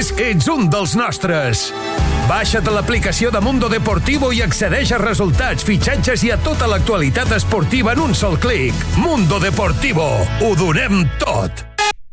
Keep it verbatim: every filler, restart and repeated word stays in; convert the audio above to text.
més, ets un dels nostres. Baixa't l'aplicació de Mundo Deportivo i accedeix a resultats, fitxatges i a tota l'actualitat esportiva en un sol clic. Mundo Deportivo. Ho donem tot.